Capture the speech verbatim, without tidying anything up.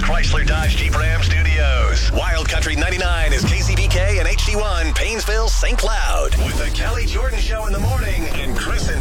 Chrysler Dodge Jeep Ram Studios. Wild Country ninety-nine is K C B K and H D one, Paynesville, Saint Cloud. With the Kelly Jordan Show in the morning and Chris and